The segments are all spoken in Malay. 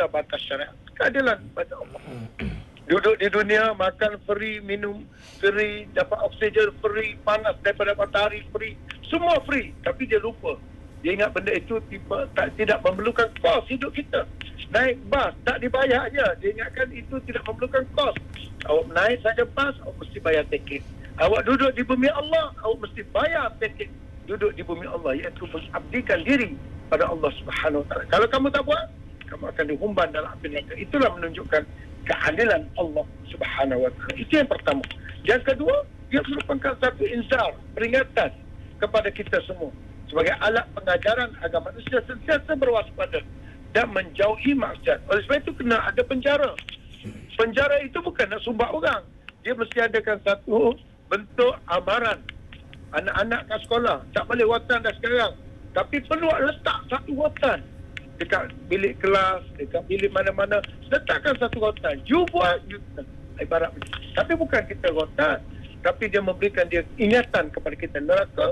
batas syariat. Keadilan pada Allah. Duduk di dunia, makan free, minum free, dapat oksigen free, panas daripada matahari free, semua free. Tapi dia lupa. Dia ingat benda itu tidak memerlukan kos hidup kita. Naik bas, tak dibayar je. Dia ingatkan itu tidak memerlukan kos. Awak naik saja bas, awak mesti bayar tiket. Awak duduk di bumi Allah, awak mesti bayar tiket duduk di bumi Allah, iaitu mengabdikan diri pada Allah Subhanahu Wa Taala. Kalau kamu tak buat, kamu akan dihumban dalam api neraka. Itulah menunjukkan keadilan Allah Subhanahu Wa Taala. Itu yang pertama. Yang kedua, dia merupakan satu inzar, peringatan kepada kita semua sebagai alat pengajaran agar manusia sentiasa berwaspada dan menjauhi maksiat. Oleh sebab itu kena ada penjara. Penjara itu bukan nak sumbat orang. Dia mesti adakan satu bentuk amaran. Anak-anak kat sekolah tak boleh watan dah sekarang, tapi perlu letak satu watan dekat bilik kelas, dekat bilik mana-mana, letakkan satu watan. You buat, you ibarat macam. Tapi bukan kita rotan, tapi dia memberikan dia ingatan kepada kita. Neraka,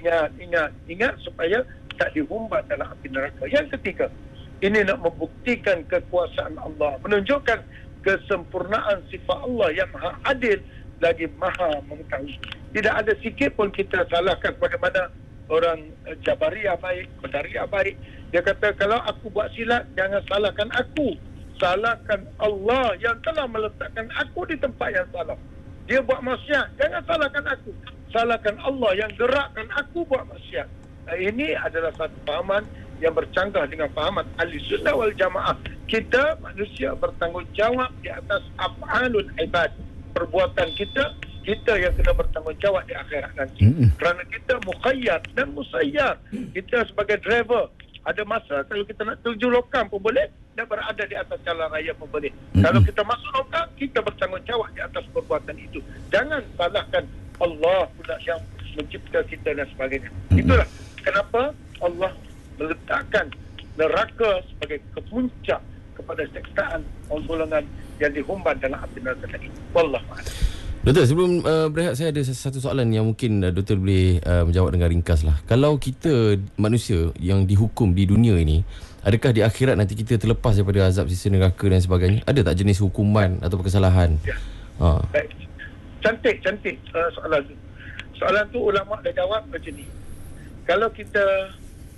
ingat supaya tak dihumbat dalam api neraka. Yang ketiga, ini nak membuktikan kekuasaan Allah, menunjukkan kesempurnaan sifat Allah yang maha adil lagi maha mengetahui. Tidak ada sikit pun kita salahkan bagaimana orang Jabariyah baik, Qadariyah baik. Dia kata kalau aku buat silap, jangan salahkan aku, salahkan Allah yang telah meletakkan aku di tempat yang salah. Dia buat maksiat, jangan salahkan aku, salahkan Allah yang gerakkan aku buat maksiat. Ini adalah satu fahaman yang bercanggah dengan fahaman Ahlussunnah wal Jamaah. Kita manusia bertanggungjawab di atas af'alul ibad, perbuatan kita yang kena bertanggungjawab di akhirat nanti. Kerana kita mukhayyar dan musayyar. Kita sebagai driver, ada masa kalau kita nak tuju lokam pun boleh, dan berada di atas jalan raya pun boleh. Kalau kita masuk lokam, kita bertanggungjawab di atas perbuatan itu. Jangan salahkan Allah pula yang mencipta kita dan sebagainya. Itulah kenapa Allah meletakkan neraka sebagai kepuncak kepada seksaan golongan yang dihumban dalam api neraka tadi. Wallahu'alam. Doktor, sebelum berehat, saya ada satu soalan yang mungkin doktor boleh menjawab dengan ringkas lah. Kalau kita manusia yang dihukum di dunia ini, adakah di akhirat nanti kita terlepas daripada azab sisa neraka dan sebagainya? Ada tak jenis hukuman atau kesalahan? Ya. Baik. Cantik soalan tu. Soalan tu ulama dah jawab macam ni. Kalau kita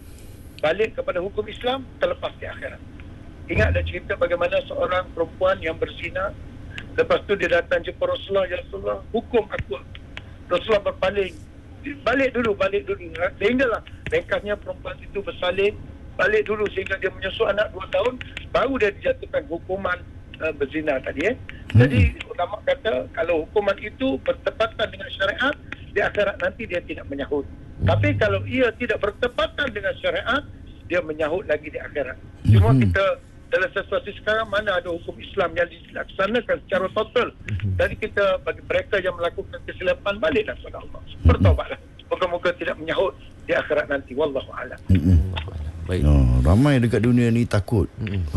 balik kepada hukum Islam, terlepas di akhirat. Ingat dah cerita bagaimana seorang perempuan yang berzina. Lepas tu dia datang jumpa Rasulullah, ya Rasulullah, hukum aku. Rasulullah berpaling. Balik dulu. Sehinggalah ringkasnya perempuan itu bersalin. Balik dulu sehingga dia menyusu anak 2 tahun. Baru dia dijatuhkan hukuman berzina tadi. Jadi ulama kata kalau hukuman itu bertepatan dengan syariat, di akhirat nanti dia tidak menyahut. Tapi kalau ia tidak bertepatan dengan syariat, dia menyahut lagi di akhirat. Cuma kita dalam situasi sekarang mana ada hukum Islam yang dilaksanakan secara total. Jadi kita bagi mereka yang melakukan kesilapan, baliklah kepada Allah, bertaubatlah, moga-moga tidak menyahut di akhirat nanti. Wallahu'alam. Baik. Ramai dekat dunia ni takut.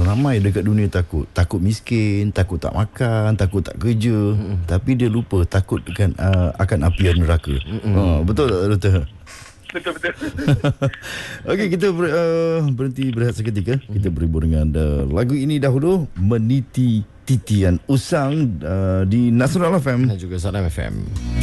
Takut miskin, takut tak makan, takut tak kerja. Tapi dia lupa takut kan akan api neraka. Betul tak, doktor? Betul. Okey, kita berhenti berehat seketika. Kita berhibur dengan lagu ini dahulu, Meniti Titian Usang di Nasrul FM dan juga Salam FM.